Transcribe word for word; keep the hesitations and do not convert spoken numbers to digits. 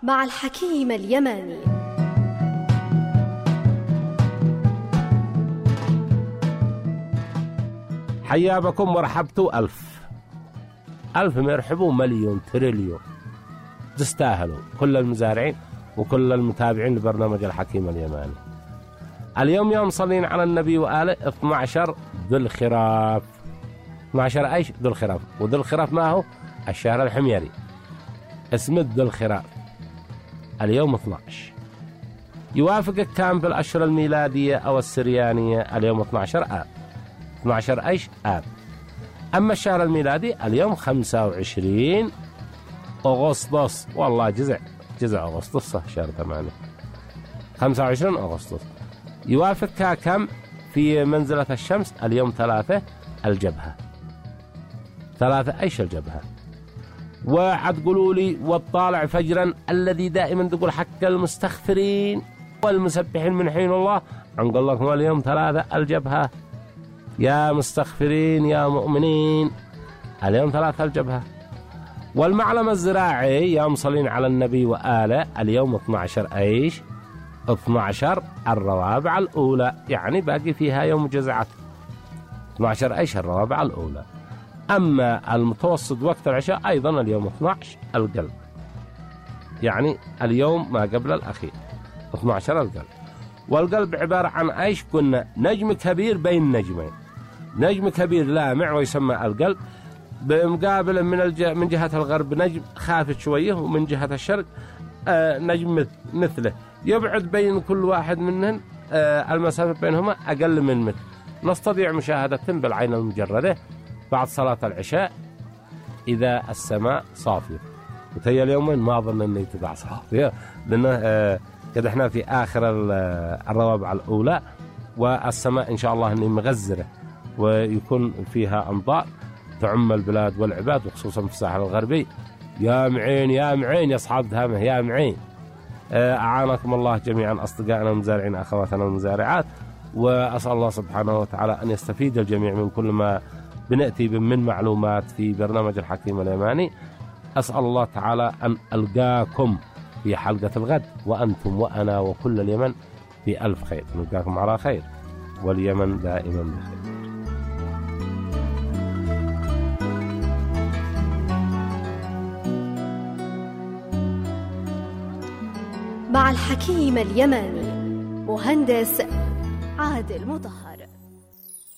مع الحكيم اليماني. حيا بكم ورحبتوا ألف ألف مرحبوا مليون تريليون. تستاهلوا كل المزارعين وكل المتابعين لبرنامج الحكيم اليماني. اليوم يوم صلين على النبي وآله اثنا عشر ذو الخراف. اثنا عشر ايش؟ ذو الخراف. وذو الخراف ما هو؟ الشهر الحميري، اسمه ذو الخراف. اليوم اثنا عشر يوافق كان في الأشهر الميلادية أو السريانية اليوم اثنا عشر آب. اثنا عشر ايش؟ آب. أما الشهر الميلادي اليوم خمسة وعشرين أغسطس. والله جزع جزع أغسطس صح، شهر ثمانية. خمسة وعشرين أغسطس يوافق كم في منزلة الشمس اليوم ثلاثة الجبهة. ثلاثة ايش الجبهة؟ وعد قولوا لي والطالع فجرا الذي دائما تقول حق المستغفرين والمسبحين من حين الله، عنقول لكم اليوم ثلاثة الجبهة. يا مستغفرين يا مؤمنين اليوم ثلاثة الجبهة. والمعلم الزراعي يا مصلين على النبي وآله اليوم اثنا عشر ايش؟ اثنا عشر الروابع الأولى، يعني باقي فيها يوم جزعة. اثنا عشر ايش؟ الروابع الأولى. أما المتوسط وقت العشاء أيضا اليوم اثنا عشر القلب، يعني اليوم ما قبل الأخير اثنا عشر القلب. والقلب عبارة عن ايش؟ قلنا نجم كبير بين نجمين، نجم كبير لامع ويسمى القلب، بمقابل من الج... من جهة الغرب نجم خافت شوية، ومن جهة الشرق آه نجم مثله، يبعد بين كل واحد منهم آه المسافة بينهما أقل من متر. نستطيع مشاهدتهم بالعين المجردة بعد صلاة العشاء إذا السماء صافية. وتهي اليومين ما أظن أنه تبع صافية، لأنه آه كده احنا في آخر الروابع الأولى، والسماء إن شاء الله أنه مغزرة ويكون فيها أمطار تعم البلاد والعباد، وخصوصا في الساحل الغربي. يا معين يا معين يا أصحاب دهامه يا معين. أعانكم الله جميعا أصدقائنا المزارعين أخواتنا المزارعات، وأسأل الله سبحانه وتعالى أن يستفيد الجميع من كل ما بنأتي من معلومات في برنامج الحكيم اليماني. أسأل الله تعالى أن ألقاكم في حلقة الغد وأنتم وأنا وكل اليمن في ألف خير. نلقاكم على خير واليمن دائما بخير. مع الحكيم اليماني مهندس عادل مطهر.